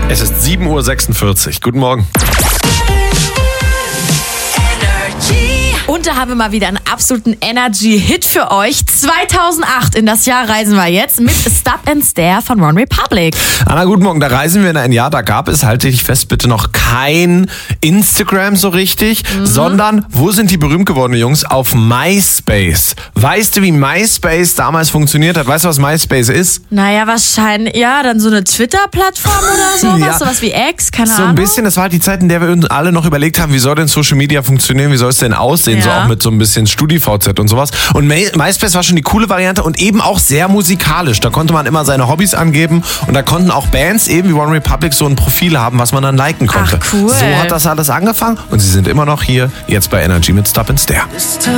Es ist 7:46 Uhr. Guten Morgen. Und da haben wir mal wieder einen absoluten Energy-Hit für euch. 2008, in das Jahr reisen wir jetzt mit Stop and Stare von One Republic. Anna, guten Morgen. Da reisen wir in ein Jahr, da gab es, halte dich fest, bitte noch kein Instagram so richtig, sondern, wo sind die berühmt gewordenen Jungs? Auf MySpace. Weißt du, wie MySpace damals funktioniert hat? Weißt du, was MySpace ist? Naja, wahrscheinlich, ja, dann so eine Twitter-Plattform oder sowas, Ja. Sowas wie X, keine Ahnung. So ein bisschen, das war halt die Zeit, in der wir uns alle noch überlegt haben, wie soll denn Social Media funktionieren, wie soll es denn aussehen, so Ja. auch mit so ein bisschen StudiVZ und sowas. Und MySpace war schon die coole Variante und eben auch sehr musikalisch. Da konnte man immer seine Hobbys angeben und da konnten auch Bands eben wie One Republic so ein Profil haben, was man dann liken konnte. Ach, cool. So hat das alles angefangen und sie sind immer noch hier, jetzt bei Energy mit Stop and Stare.